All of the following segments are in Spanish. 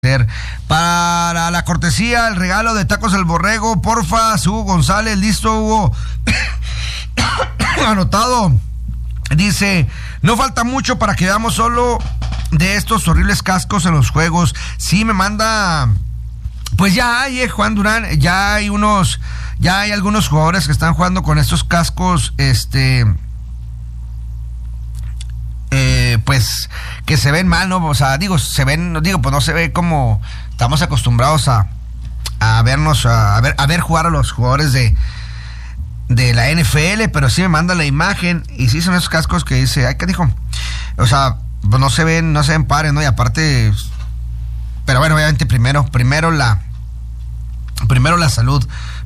Para la cortesía, el regalo de Tacos El Borrego, porfa, Hugo González, listo, Hugo. Anotado. Dice, no falta mucho para que veamos solo de estos horribles cascos en los juegos. Sí, me manda, pues ya hay, Juan Durán, ya hay algunos jugadores que están jugando con estos cascos, pues que se ven mal, ¿no? O sea, pues no se ve como estamos acostumbrados a vernos, a ver jugar a los jugadores de la NFL, pero sí me manda la imagen y sí son esos cascos que dice, ay, ¿qué dijo? O sea, pues no se ven pares, ¿no? Y aparte, pero bueno, obviamente primero la salud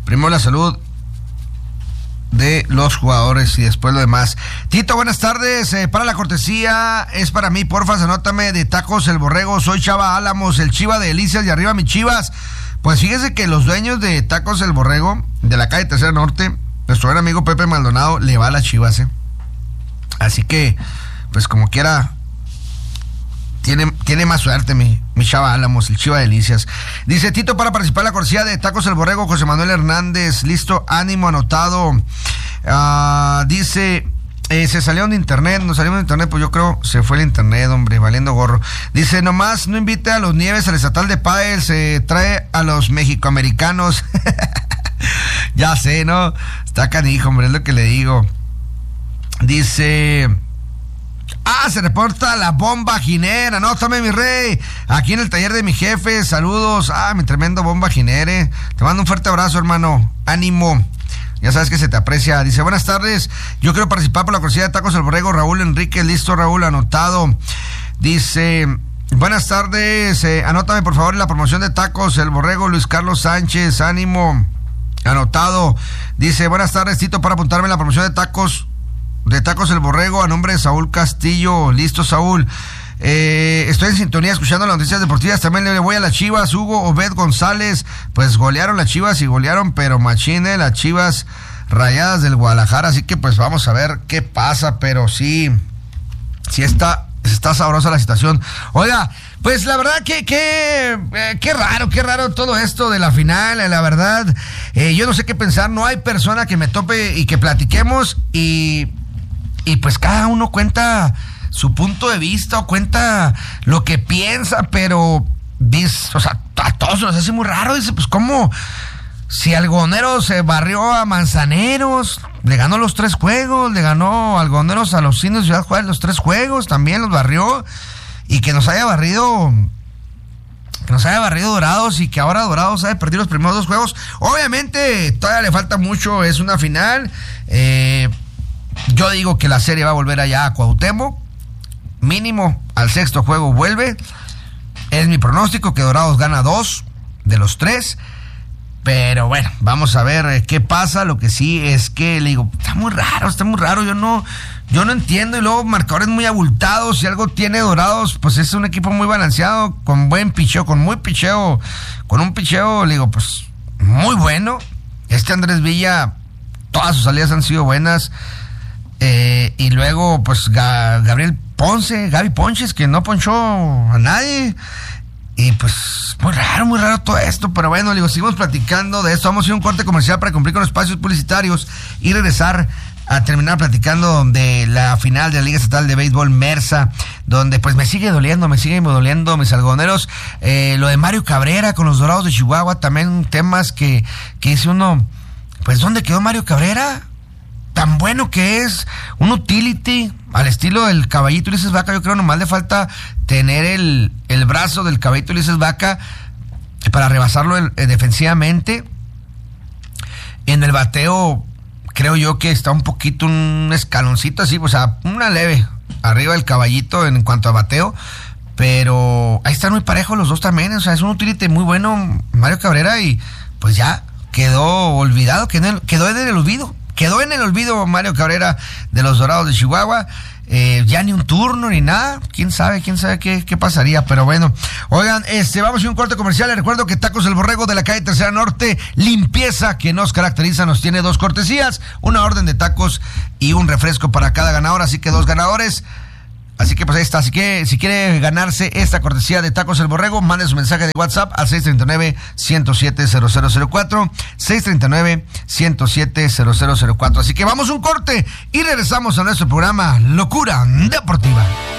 de los jugadores y después lo demás. Tito, buenas tardes, para la cortesía es para mí, porfa, anótame de Tacos El Borrego, soy Chava Álamos, el Chiva de Delicias y arriba mi Chivas. Pues fíjese que los dueños de Tacos El Borrego de la calle Tercera Norte, nuestro buen amigo Pepe Maldonado le va a las Chivas, así que pues como quiera tiene más suerte mi Chava Álamos, el Chiva de Delicias. Dice Tito, para participar en la cortesía de Tacos El Borrego, José Manuel Hernández, listo, ánimo, anotado. Dice, se salieron de internet, pues yo creo se fue el internet, hombre, valiendo gorro. Dice, nomás no invite a los Nieves al estatal de pádel, se trae a los mexicoamericanos. Ya sé, ¿no? Está canijo, hombre, es lo que le digo. Dice, se reporta la bomba ginera, anótame mi rey, aquí en el taller de mi jefe, saludos, mi tremendo bomba ginere, te mando un fuerte abrazo, hermano, ánimo, ya sabes que se te aprecia. Dice, buenas tardes, yo quiero participar por la cortesía de Tacos El Borrego, Raúl Enrique, listo, Raúl, anotado. Dice, buenas tardes, anótame por favor la promoción de Tacos El Borrego, Luis Carlos Sánchez, ánimo, anotado. Dice, buenas tardes, Tito, para apuntarme la promoción de Tacos El Borrego a nombre de Saúl Castillo. Listo, Saúl. Estoy en sintonía escuchando las noticias deportivas. También le voy a las Chivas. Hugo Obed González. Pues golearon las Chivas y golearon, pero machine, las Chivas Rayadas del Guadalajara. Así que pues vamos a ver qué pasa. Pero sí está sabrosa la situación. Oiga, pues la verdad que qué raro todo esto de la final, la verdad. Yo no sé qué pensar. No hay persona que me tope y que platiquemos y pues cada uno cuenta su punto de vista o cuenta lo que piensa, pero o sea, a todos nos hace muy raro. Dice, pues cómo, si Algodoneros se barrió a Manzaneros, le ganó los 3 juegos, le ganó Algodoneros a los Indios de Ciudad Juárez los 3 juegos, también los barrió, y que nos haya barrido Dorados, y que ahora Dorados haya perdido los primeros 2 juegos. Obviamente todavía le falta mucho, es una final. Yo digo que la serie va a volver allá a Cuauhtémoc, mínimo al 6º juego vuelve. Es mi pronóstico que Dorados gana 2 de los 3. Pero bueno, vamos a ver qué pasa. Lo que sí es que le digo, está muy raro, yo no entiendo. Y luego marcadores muy abultados. Si algo tiene Dorados, pues es un equipo muy balanceado, con buen picheo, con un picheo, le digo, pues muy bueno. Andrés Villa, todas sus salidas han sido buenas. Y luego pues Gaby Ponches, que no ponchó a nadie. Y pues muy raro todo esto, pero bueno, digo, seguimos platicando de esto. Vamos a ir a un corte comercial para cumplir con los espacios publicitarios y regresar a terminar platicando de la final de la Liga Estatal de Béisbol Mersa, donde pues me sigue doliendo mis algodoneros. Lo de Mario Cabrera con los Dorados de Chihuahua, también temas que dice uno, pues ¿dónde quedó Mario Cabrera? Tan bueno que es, un utility al estilo del Caballito Ulises Vaca. Yo creo nomás le falta tener el brazo del Caballito Ulises Vaca para rebasarlo defensivamente. En el bateo creo yo que está un poquito, un escaloncito así, o sea, una leve arriba del Caballito en cuanto a bateo, pero ahí están muy parejos los dos también. O sea, es un utility muy bueno Mario Cabrera, y pues ya quedó olvidado, quedó en el olvido Mario Cabrera de los Dorados de Chihuahua. Ya ni un turno ni nada, quién sabe qué pasaría, pero bueno. Oigan, vamos a ir a un corte comercial. Les recuerdo que Tacos El Borrego de la calle Tercera Norte, limpieza que nos caracteriza, nos tiene 2 cortesías, una orden de tacos y un refresco para cada ganador, así que 2 ganadores. Así que pues ahí está. Así que si quiere ganarse esta cortesía de Tacos El Borrego, mande su mensaje de WhatsApp al 639-107-0004. 639-107-0004. Así que vamos a un corte y regresamos a nuestro programa Locura Deportiva.